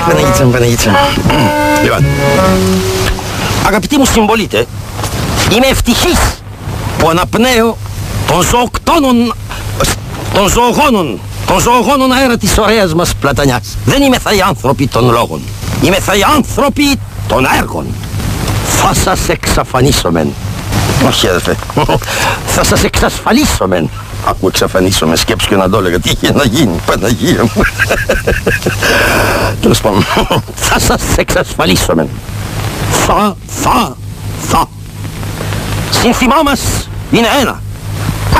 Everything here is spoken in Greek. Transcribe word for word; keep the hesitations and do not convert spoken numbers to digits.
Παναγίτσα μου, Παναγίτσα μου. Λοιπόν, αγαπητοί μου συμπολίτε, είμαι ευτυχής που αναπνέω των ζωοκτώνων, των ζωογόνων, των ζωογόνων αέρα της ωραίας μας Πλατανιάς. Δεν είμαι θα οι άνθρωποι των λόγων, είμαι θα οι άνθρωποι των έργων. Θα σας εξαφανίσομεν. Όχι αδερφέ, θα σας εξασφαλίσομεν. Άκου εξαφανίσομεν, σκέψου και να το έλεγα, τι είχε να γίνει, Παναγία μου. Τέλος πάντων, θα σας εξασφαλίσομεν. Θα, θα, θα. Σύνθημά μας είναι ένα.